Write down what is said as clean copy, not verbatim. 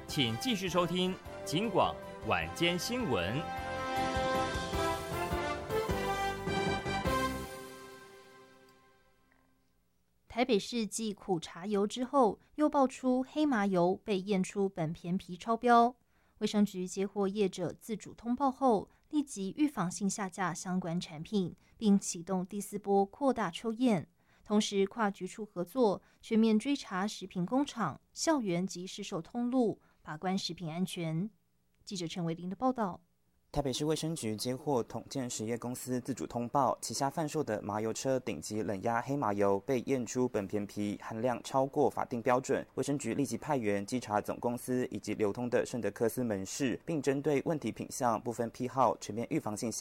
请继续收听警广晚间新闻。 台北市继苦茶油之后，又爆出黑麻油被验出苯偏皮超标。卫生局接获业者自主通报后，立即预防性下架相关产品，并启动第4波扩大抽验。同时，跨局处合作，全面追查食品工厂、校园及市售通路，把关食品安全。记者陈维玲的报道。 台北市卫生局接获统建实业公司自主通报，旗下贩售的麻油车顶级冷压黑麻油被验出苯偏皮含量超过法定标准。卫生局立即派员稽查总公司以及流通的圣德科斯门市，并针对问题品项不分批号全面预防性